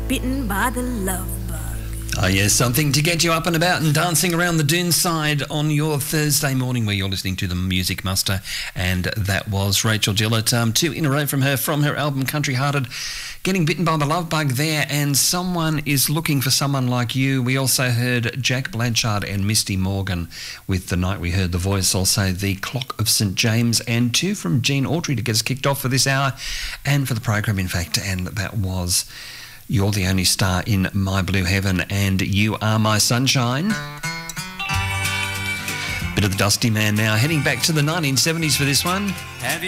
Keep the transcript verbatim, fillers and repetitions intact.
Bitten by the Love Bug. Oh, yes, something to get you up and about and dancing around the dune side on your Thursday morning where you're listening to the Music Muster. And that was Rachel Gillett, um, two in a row from her, from her album Country Hearted. Getting Bitten by the Love Bug there, and Someone is Looking for Someone Like You. We also heard Jack Blanchard and Misty Morgan with The Night We Heard the Voice, also The Clock of Saint James, and two from Gene Autry to get us kicked off for this hour and for the program, in fact, and that was You're the Only Star in My Blue Heaven and You Are My Sunshine. Bit of the Dusty Man now, heading back to the nineteen seventies for this one. Have you